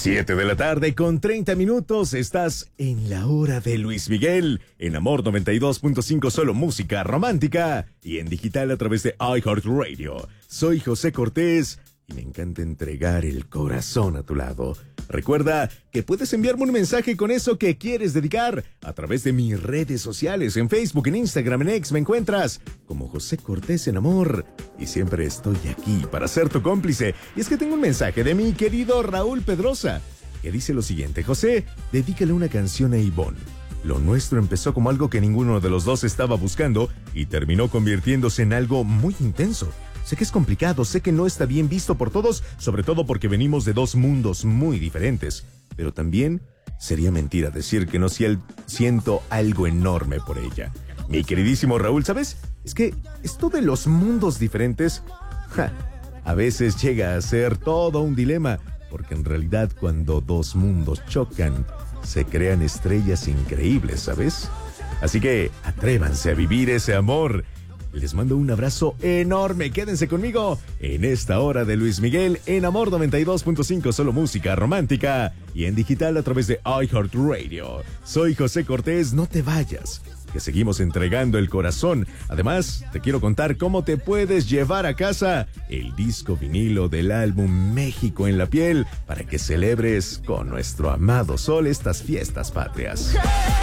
7 de la tarde con 30 minutos, estás en la hora de Luis Miguel, en Amor 92.5, solo música romántica, y en digital a través de iHeartRadio. Soy José Cortés y me encanta entregar el corazón a tu lado. Recuerda que puedes enviarme un mensaje con eso que quieres dedicar a través de mis redes sociales, en Facebook, en Instagram, en X, me encuentras como José Cortés en Amor. Y siempre estoy aquí para ser tu cómplice. Y es que tengo un mensaje de mi querido Raúl Pedrosa, que dice lo siguiente: José, dedícale una canción a Ivonne. Lo nuestro empezó como algo que ninguno de los dos estaba buscando y terminó convirtiéndose en algo muy intenso. Sé que es complicado, sé que no está bien visto por todos, sobre todo porque venimos de dos mundos muy diferentes. Pero también sería mentira decir que no siento algo enorme por ella. Mi queridísimo Raúl, ¿sabes? Es que esto de los mundos diferentes, a veces llega a ser todo un dilema, porque en realidad cuando dos mundos chocan, se crean estrellas increíbles, ¿sabes? Así que atrévanse a vivir ese amor. Les mando un abrazo enorme. Quédense conmigo en esta hora de Luis Miguel en Amor 92.5, solo música romántica, y en digital a través de iHeartRadio. Soy José Cortés, no te vayas, que seguimos entregando el corazón. Además, te quiero contar cómo te puedes llevar a casa el disco vinilo del álbum México en la piel para que celebres con nuestro amado sol estas fiestas patrias.